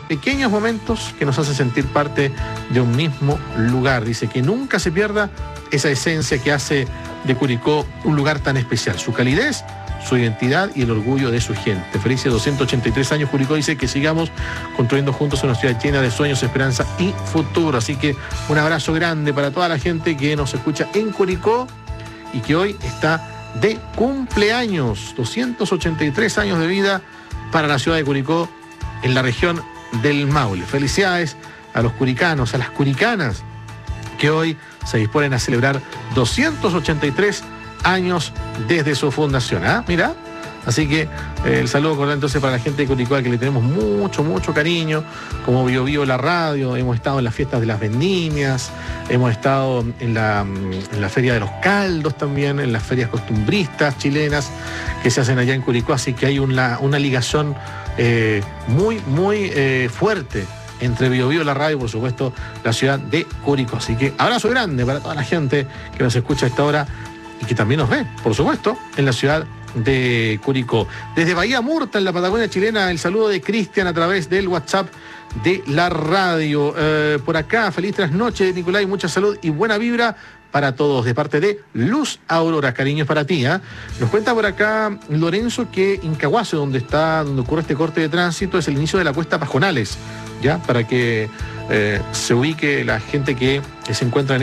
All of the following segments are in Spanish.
pequeños momentos que nos hacen sentir parte de un mismo lugar. Dice que nunca se pierda esa esencia que hace de Curicó un lugar tan especial. Su calidez, su identidad y el orgullo de su gente. Felices 283 años Curicó, dice que sigamos construyendo juntos una ciudad llena de sueños, esperanza y futuro. Así que un abrazo grande para toda la gente que nos escucha en Curicó y que hoy está de cumpleaños. 283 años de vida para la ciudad de Curicó en la región del Maule. Felicidades a los curicanos, a las curicanas que hoy se disponen a celebrar 283 años desde su fundación. Mira, así que el saludo cordial entonces para la gente de Curicó, que le tenemos mucho cariño, como Biobío la radio. Hemos estado en las fiestas de las vendimias, hemos estado en la Feria de los Caldos también, en las ferias costumbristas chilenas que se hacen allá en Curicó, así que hay una ligación muy fuerte entre Biobío la radio y, por supuesto, la ciudad de Curicó. Así que abrazo grande para toda la gente que nos escucha a esta hora y que también nos ve, por supuesto, en la ciudad de Curicó. Desde Bahía Murta, en la Patagonia chilena, el saludo de Cristian a través del WhatsApp de la radio. Por acá, feliz trasnoche, Nicolás, mucha salud y buena vibra para todos, de parte de Luz Aurora. Cariños para ti. Nos cuenta por acá Lorenzo que Incahuasi, donde ocurre este corte de tránsito, es el inicio de la cuesta Pajonales, ya, para que se ubique la gente que se encuentra en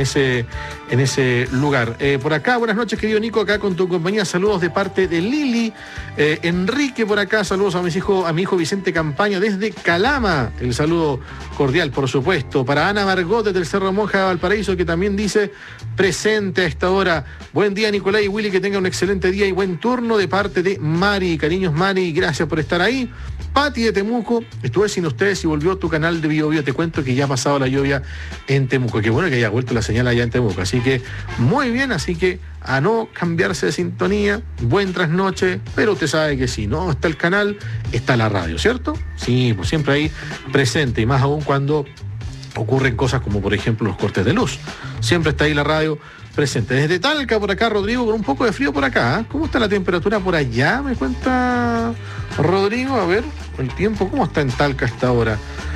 ese lugar. Por acá, buenas noches, querido Nico, acá con tu compañía, saludos de parte de Lili. Enrique por acá, saludos a mi hijo Vicente Campaña desde Calama, el saludo cordial, por supuesto. Para Ana Margot del Cerro Monja de Valparaíso, que también dice presente a esta hora. Buen día, Nicolás y Willy, que tenga un excelente día y buen turno, de parte de Mari. Cariños, Mari, gracias por estar ahí. Pati de Temuco, estuve sin ustedes y volvió tu canal de Biobío. Te cuento que ya ha pasado la lluvia en Temuco. Qué bueno que haya vuelto la señal allá en Temuco. Así que muy bien, así que a no cambiarse de sintonía. Buen trasnoche, pero usted sabe que si no está el canal, está la radio, ¿cierto? Sí, pues siempre ahí presente, y más aún cuando ocurren cosas como, por ejemplo, los cortes de luz. Siempre está ahí la radio presente. Desde Talca, por acá, Rodrigo, con un poco de frío por acá. ¿Cómo está la temperatura por allá? Me cuenta Rodrigo. A ver, el tiempo, ¿cómo está en Talca a esta hora?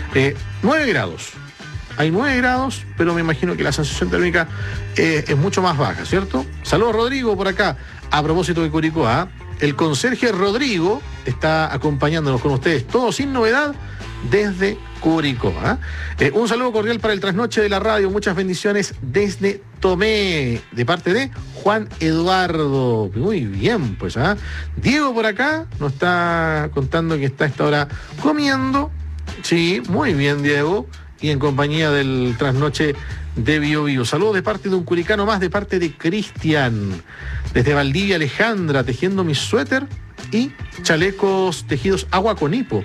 9 grados. Hay 9 grados, pero me imagino que la sensación térmica es mucho más baja, ¿cierto? Saludos, Rodrigo, por acá. A propósito de Curicó, el conserje Rodrigo está acompañándonos con ustedes, todo sin novedad, desde Curicó. Un saludo cordial para el trasnoche de la radio, muchas bendiciones desde Tomé, de parte de Juan Eduardo. Muy bien, pues. Diego por acá nos está contando que está a esta hora comiendo. Sí, muy bien, Diego, y en compañía del trasnoche de Biobío. Saludos de parte de un curicano más, de parte de Cristian. Desde Valdivia, Alejandra, tejiendo mi suéter y chalecos tejidos agua con hipo.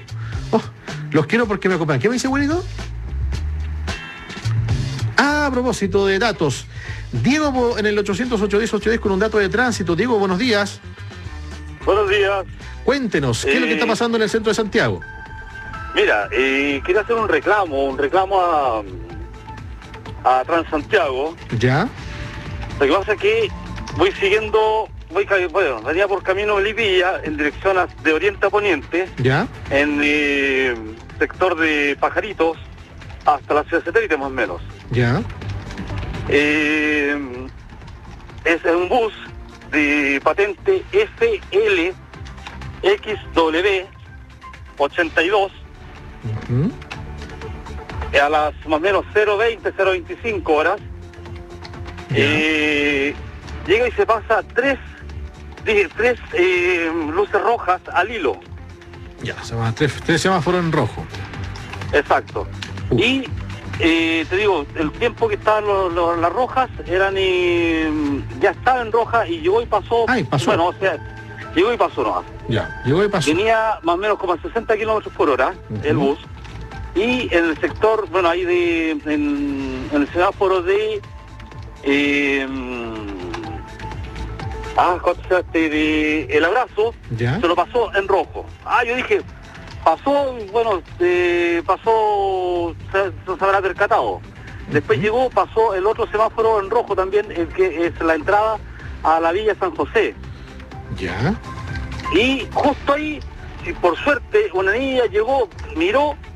Los quiero porque me acompañan. ¿Qué me dice, Wilito? A propósito de datos, Diego en el 808-10-810 con un dato de tránsito. Diego, buenos días. Buenos días. Cuéntenos, ¿qué es lo que está pasando en el centro de Santiago? Mira, quiero hacer un reclamo a Transantiago. ¿Ya? Lo que pasa es que venía por camino de Melipilla en dirección de oriente a poniente. ¿Ya? En sector de Pajaritos hasta la ciudad satélite, más o menos. ¿Ya? Es un bus de patente FLXW82 a las más o menos 0:25 horas. Llega y se pasa tres luces rojas al hilo. Ya, se van tres semáforos en rojo. Exacto. Y te digo, el tiempo que estaban las rojas eran ya estaba en roja y llegó y pasó. Pasó. Bueno, o sea, llegó y pasó nomás. Ya, llegó y pasó. Venía más o menos como a 60 kilómetros por hora el bus. Y en el sector, bueno, ahí en el semáforo de El Abrazo, ¿ya? Se lo pasó en rojo. Yo dije, pasó, bueno, pasó, se habrá percatado. Después llegó, pasó el otro semáforo en rojo también, el que es la entrada a la Villa San José. Ya. Y justo ahí, por suerte, una niña llegó, miró